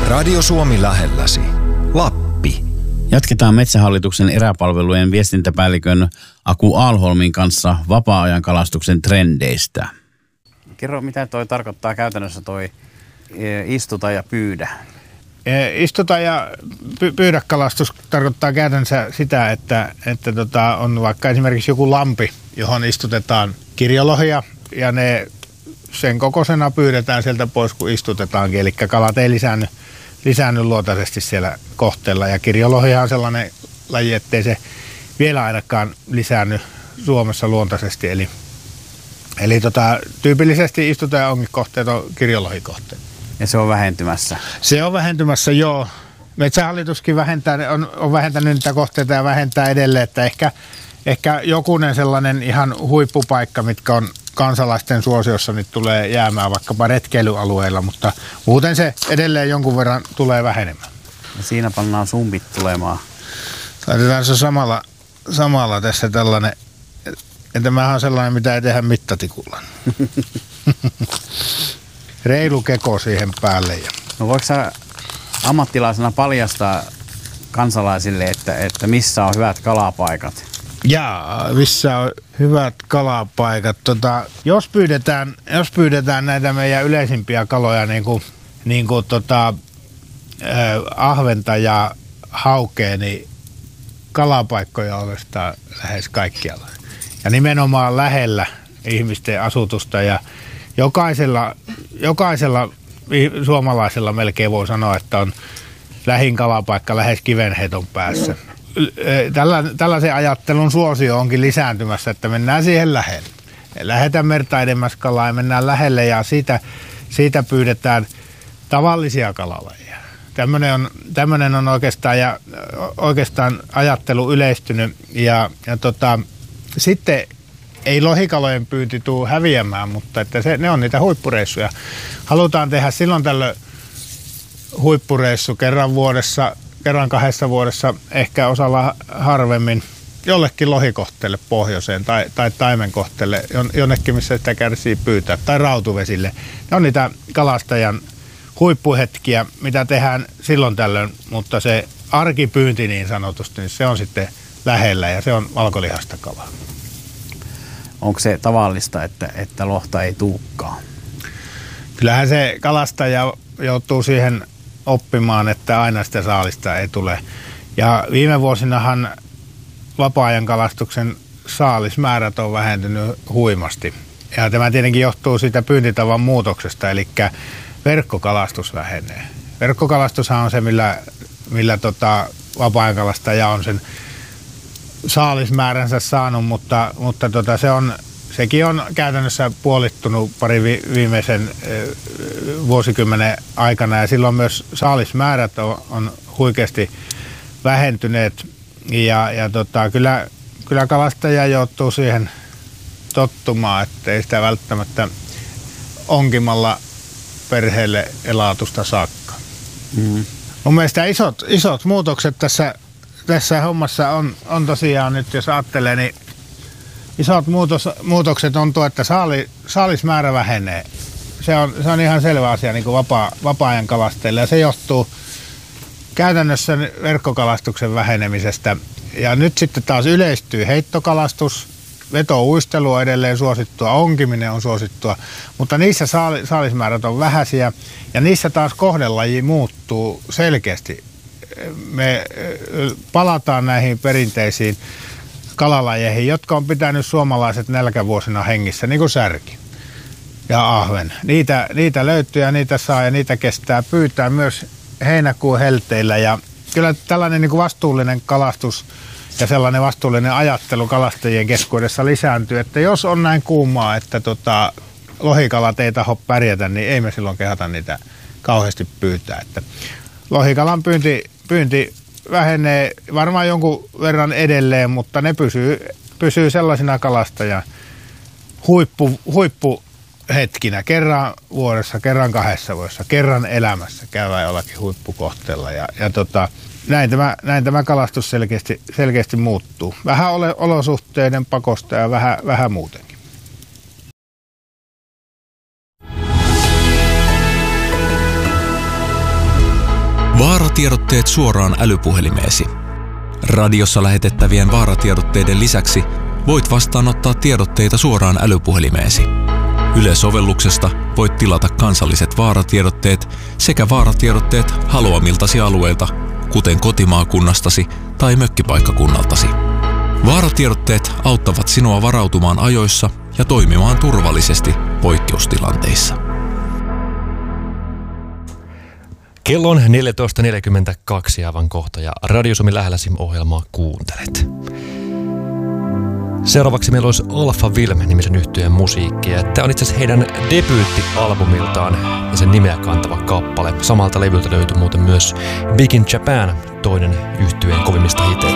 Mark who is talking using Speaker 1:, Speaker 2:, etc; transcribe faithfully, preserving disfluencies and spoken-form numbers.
Speaker 1: Radio Suomi lähelläsi. Lappi.
Speaker 2: Jatketaan Metsähallituksen eräpalvelujen viestintäpäällikön Aku Alholmin kanssa vapaa-ajan kalastuksen trendeistä. Kerro, mitä toi tarkoittaa käytännössä toi istuta ja pyydä?
Speaker 3: Istuta ja pyydä kalastus tarkoittaa käytännössä sitä, että, että tota on vaikka esimerkiksi joku lampi, johon istutetaan kirjolohia ja ne sen kokoisena pyydetään sieltä pois, kun istutetaankin. Eli kalat ei lisäänny, lisäänny luontaisesti siellä kohteella. Ja kirjolohihan on sellainen laji, ettei se vielä ainakaan lisäänny Suomessa luontaisesti. Eli, eli tota, tyypillisesti istuta- ja ongikohteet on kirjolohikohteet.
Speaker 2: Ja se on vähentymässä?
Speaker 3: Se on vähentymässä, joo. Metsähallituskin vähentää, on, on vähentänyt niitä kohteita ja vähentää edelleen, että ehkä, ehkä jokunen sellainen ihan huippupaikka, mitkä on kansalaisten suosiossa, niin tulee jäämään vaikkapa retkeilyalueilla, mutta muuten se edelleen jonkun verran tulee vähenemään.
Speaker 2: Ja siinä pannaan sumpit tulemaan.
Speaker 3: Laitetaan se samalla, samalla tässä tällainen, ja tämähän on sellainen, mitä ei tehdä mittatikulla. Reilu keko siihen päälle. Ja.
Speaker 2: No voiko sä ammattilaisena paljastaa kansalaisille, että, että missä on hyvät kalapaikat?
Speaker 3: Jaa, missä on hyvät kalapaikat. Tota, jos, pyydetään, jos pyydetään näitä meidän yleisimpiä kaloja, niin kuin, niin kuin tota, äh, ahventa ja haukea, niin kalapaikkoja on oikeastaan lähes kaikkialla. Ja nimenomaan lähellä ihmisten asutusta ja jokaisella, jokaisella suomalaisella melkein voi sanoa, että on lähin kalapaikka lähes kivenheiton päässä. Tällä, tällaisen ajattelun suosio onkin lisääntymässä, että mennään siihen lähelle. Lähdetään merta edemmäs kalaa ja mennään lähelle ja siitä, siitä pyydetään tavallisia kalalajeja. Tämmöinen on, tämmöinen on oikeastaan, ja, oikeastaan ajattelu yleistynyt ja, ja tota, sitten ei lohikalojen pyynti tule häviämään, mutta että se, ne on niitä huippureissuja. Halutaan tehdä silloin tällöin huippureissu kerran vuodessa, kerran kahdessa vuodessa, ehkä osalla harvemmin jollekin lohikohteelle pohjoiseen tai, tai taimenkohteelle, jonnekin missä sitä kärsii pyytää, tai rautuvesille. Ne on niitä kalastajan huippuhetkiä, mitä tehdään silloin tällöin, mutta se arkipyynti niin sanotusti, niin se on sitten lähellä ja se on valkolihasta kalaa.
Speaker 2: Onko se tavallista, että, että lohta ei tuukkaan?
Speaker 3: Kyllähän se kalastaja joutuu siihen oppimaan, että aina sitä saalista ei tule. Ja viime vuosinahan vapaa-ajan kalastuksen saalismäärät on vähentynyt huimasti. Ja tämä tietenkin johtuu siitä pyyntitavan muutoksesta, eli verkkokalastus vähenee. Verkkokalastushan on se, millä, millä tota, vapaa-ajan kalastaja on sen saalismääränsä saanut, mutta, mutta tota, se on, sekin on käytännössä puolittunut pari vi, viimeisen e, vuosikymmenen aikana ja silloin myös saalismäärät on, on huikeasti vähentyneet ja, ja tota, kyllä, kyllä kalastaja joutuu siihen tottumaan, että ei sitä välttämättä onkimalla perheelle elatusta saakka. Mm. Mun mielestä isot, isot muutokset tässä Tässä hommassa on, on tosiaan nyt, jos ajattelee, niin isot muutos, muutokset on tuo, että saali, saalismäärä vähenee. Se on, se on ihan selvä asia niin kuin vapaa, vapaa-ajan kalastajille ja se johtuu käytännössä verkkokalastuksen vähenemisestä. Ja nyt sitten taas yleistyy heittokalastus, vetouistelu on edelleen suosittua, onkiminen on suosittua, mutta niissä saali, saalismäärät on vähäisiä ja niissä taas kohdelaji muuttuu selkeästi. Me palataan näihin perinteisiin kalalajeihin, jotka on pitänyt suomalaiset nälkävuosina hengissä, niin kuin särki ja ahven. Niitä, niitä löytyy ja niitä saa ja niitä kestää pyytää myös heinäkuun helteillä. Ja kyllä tällainen niin kuin vastuullinen kalastus ja sellainen vastuullinen ajattelu kalastajien keskuudessa lisääntyy, että jos on näin kuumaa, että tota, lohikalat ei taho pärjätä, niin ei me silloin kehata niitä kauheasti pyytää. Että lohikalan pyynti Pyynti vähenee varmaan jonkun verran edelleen, mutta ne pysyy, pysyy sellaisina kalastajan huippu, huippuhetkinä. Kerran vuodessa, kerran kahdessa vuodessa, kerran elämässä käydään jollakin huippukohteella. Ja, ja tota, näin, tämä, näin tämä kalastus selkeästi, selkeästi muuttuu. Vähän ole, olosuhteiden pakosta ja vähän, vähän muutenkin.
Speaker 4: Vaaratiedotteet suoraan älypuhelimeesi. Radiossa lähetettävien vaaratiedotteiden lisäksi voit vastaanottaa tiedotteita suoraan älypuhelimeesi. Yle-sovelluksesta voit tilata kansalliset vaaratiedotteet sekä vaaratiedotteet haluamiltasi alueilta, kuten kotimaakunnastasi tai mökkipaikkakunnaltasi. Vaaratiedotteet auttavat sinua varautumaan ajoissa ja toimimaan turvallisesti poikkeustilanteissa.
Speaker 5: Kello on neljätoista neljäkymmentäkaksi aivan kohta ja Radio Suomi lähelläsi -ohjelmaa kuuntelet. Seuraavaksi meillä olisi Alphaville-nimisen yhtyeen musiikkia. Tämä on itse asiassa heidän debyyttialbumiltaan ja sen nimeä kantava kappale. Samalta levyltä löytyy muuten myös Big in Japan, toinen yhtyeen kovimmista hiteistä.